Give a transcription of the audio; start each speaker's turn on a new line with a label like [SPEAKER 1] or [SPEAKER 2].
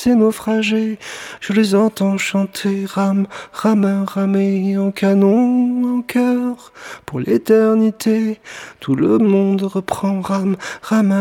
[SPEAKER 1] ces naufragés, je les entends chanter, rame, rameur, ramer, en canon, en chœur, pour l'éternité, tout le monde reprend, rame, rameur.